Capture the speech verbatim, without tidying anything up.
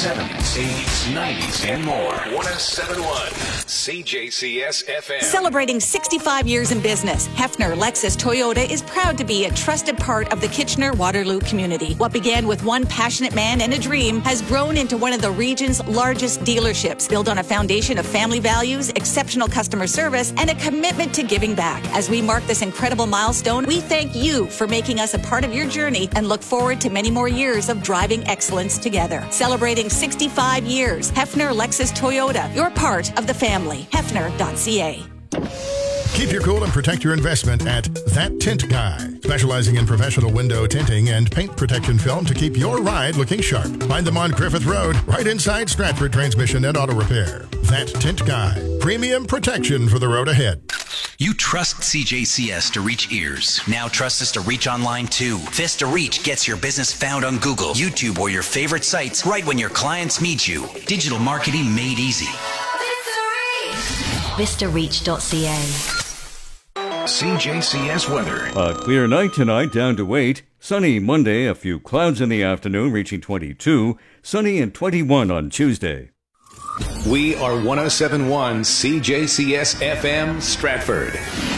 seventies, eighties, nineties, and more. one oh seven point one C J C S F M. Celebrating sixty-five years in business, Hefner Lexus Toyota is proud to be a trusted part of the Kitchener-Waterloo community. What began with one passionate man and a dream has grown into one of the region's largest dealerships, built on a foundation of family values, exceptional customer service, and a commitment to giving back. As we mark this incredible milestone, we thank you for making us a part of your journey and look forward to many more years of driving excellence together. Celebrating sixty-five years, Hefner Lexus Toyota, you're part of the family. Hefner dot C A. Keep your cool and protect your investment at That Tint Guy, specializing in professional window tinting and paint protection film to keep your ride looking sharp. Find them on Griffith Road, right inside Stratford Transmission and Auto Repair. That Tint Guy, premium protection for the road ahead. You trust C J C S to reach ears. Now trust us to reach online too. Vista Reach gets your business found on Google, YouTube, or your favorite sites right when your clients meet you. Digital marketing made easy. Vista Reach dot C A. C J C S weather. A clear night tonight, down to eight. Sunny Monday, a few clouds in the afternoon, reaching twenty-two. Sunny and twenty-one on Tuesday. We are one oh seven point one C J C S F M Stratford.